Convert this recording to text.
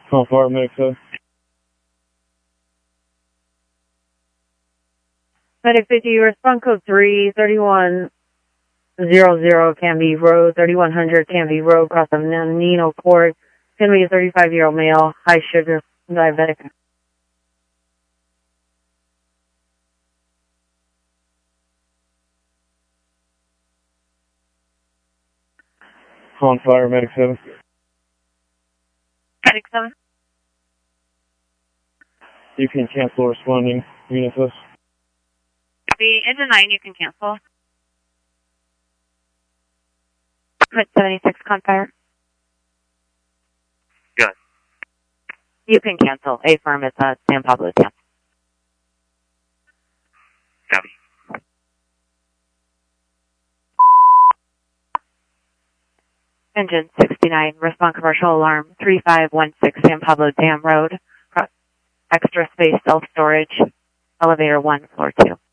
How far, Medic 7? Medic 50, respond code 3, 3100 Canby Road, 3100 Canby Road, across the Nino Court. It's going to be a 35-year-old male, high sugar, diabetic. On fire, Medic 7. Medic 7. You can cancel responding, Unisys. Copy. Engine 9, you can cancel. Commit 76, con fire. Good. You can cancel. A firm, it's San Pablo Dam. Copy. Engine 69, respond commercial alarm 3516 San Pablo Dam Road, extra space self-storage, elevator 1, floor 2.